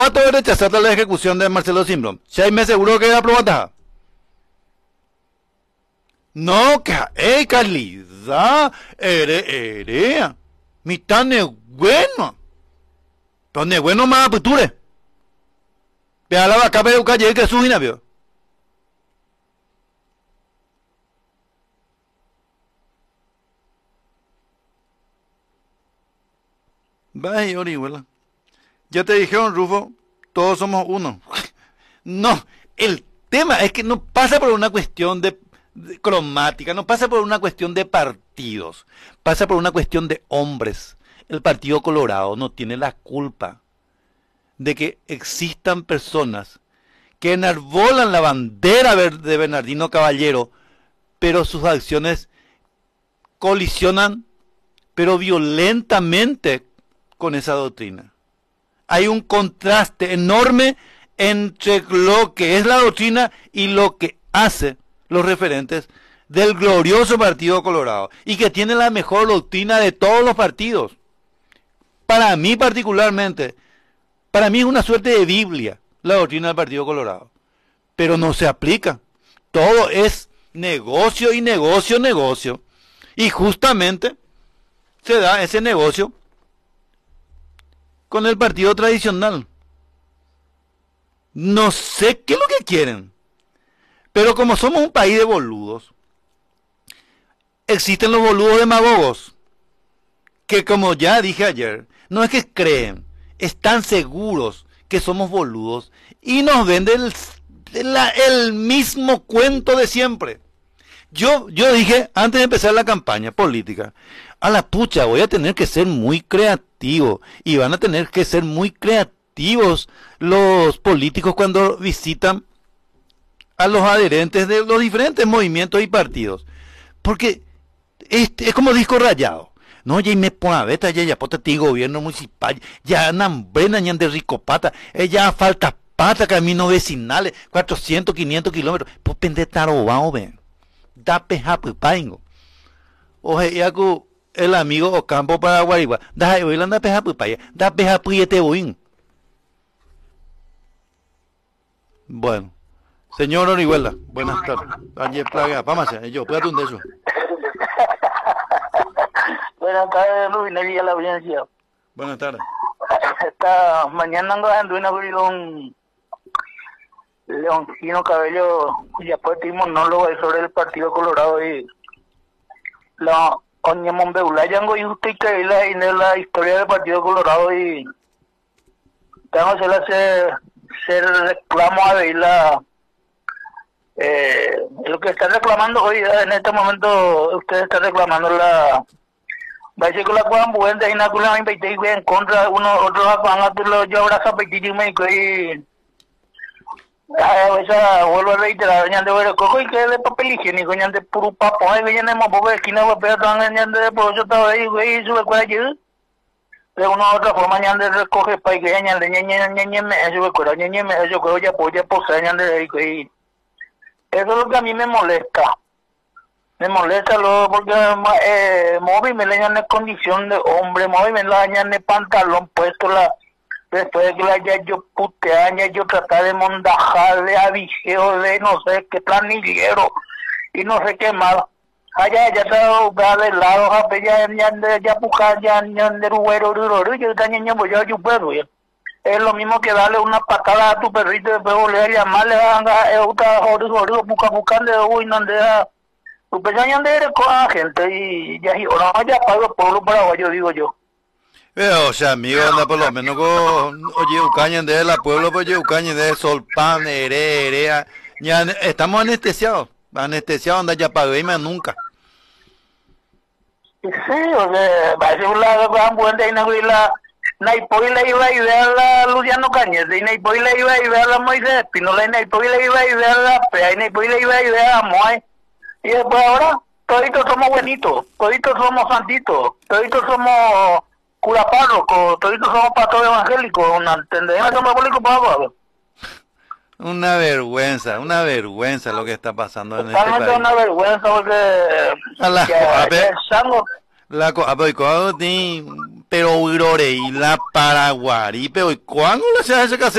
¿Cuánto rechazaste la ejecución de Marcelo Simbrón? Si hay me seguro que aprobada. No, que calidad, mitad de bueno. Pero de bueno más aperture. Vea la vaca pero calle que subina, vio. Vaya, Orihuela. Ya te dijeron, Rufo, todos somos uno. No, el tema es que no pasa por una cuestión de cromática, no pasa por una cuestión de partidos, pasa por una cuestión de hombres. El Partido Colorado no tiene la culpa de que existan personas que enarbolan la bandera de Bernardino Caballero, pero sus acciones colisionan, pero violentamente, con esa doctrina. Hay un contraste enorme entre lo que es la doctrina y lo que hace los referentes del glorioso Partido Colorado, y que tiene la mejor doctrina de todos los partidos. Para mí particularmente, para mí es una suerte de Biblia la doctrina del Partido Colorado, pero no se aplica. Todo es negocio y negocio, negocio, y justamente se da ese negocio con el partido tradicional. No sé qué es lo que quieren, pero como somos un país de boludos, existen los boludos demagogos, que como ya dije ayer, no es que creen, están seguros que somos boludos y nos venden el mismo cuento de siempre. Yo dije, antes de empezar la campaña política, a la pucha, voy a tener que ser muy creativo, y van a tener que ser muy creativos los políticos cuando visitan a los adherentes de los diferentes movimientos y partidos. Porque es como disco rayado. No, ya me pone a ver, ya ti gobierno municipal, ya nambrena ñan de Ricopata, ya falta pata, caminos vecinales, 400, 500 kilómetros, pues pende tarobao, ven. Da peja pupaingo. Oje, ya que el amigo Ocampo para Guarigua, da oilanda peja pupaya, da peja puyete boín. Bueno, señor Orihuela, buenas tardes. Ayer plaga, vamos a hacer, yo, pégate un de eso. Buenas tardes, Luis Nelly, a la audiencia. Buenas tardes. Esta mañana ando en un Leoncino Cabello, cuya poesía monólogo es sobre el Partido Colorado y la Oñemon Beulayango y usted que la historia del Partido Colorado y tengo que hacer reclamo a ver lo que está reclamando hoy en este momento. Usted está reclamando la parece que la cuan buena y la invité en contra uno otros van a lo yo abrazo petición me y esa vuelvo a reiterar ñande ver cojo y que de papel higiénico ñande puro papo ahí viene mo poco esquina papel tan ñande por eso estaba ahí güey sube cuál allí de una u otra forma ñande recoge pa y que ñande ñe me eso cuero ñe me eso cuero ya posee ñande ahí güey. Eso es lo que a mí me molesta. Me molesta luego porque móvil me le dañan en condición de hombre, móvil me le dañan en pantalón puesto después de que la haya yo puteaña, yo tratar de mondajarle a vigeo de no sé qué planillero y no sé qué más. Allá ya está de lado, ya pujar, ya de ruero, yo también yo puedo ya. Es lo mismo que darle una patada a tu perrito y después volver a llamarle a buscando uy no deja tu pequeña de con la gente y ya ya pago el pueblo paraguayo digo yo. O sea, amigo, anda por lo menos con oye Ucaña de la pueblo, pues oye Ucaña de Solpan, Herea, ya estamos anestesiados, anda ya pagué más nunca. Sí, o sea, va a ser un lado con buena y la Naipoila iba a ver a Luciano Cañete, y Naipoila iba a ver a Moisés Espinola, y Naipoila iba a ver a la Pea, y Naipoila iba a ver a Moy. Y después ahora, toditos somos buenitos, toditos somos santitos, toditos somos cura párroco, toditos somos pastores evangélicos, ¿entendés? Somos públicos pagos. Una vergüenza lo que está pasando en este país. Totalmente una vergüenza porque... La pero Aurore y la Paraguari, pero ¿cuándo le se hace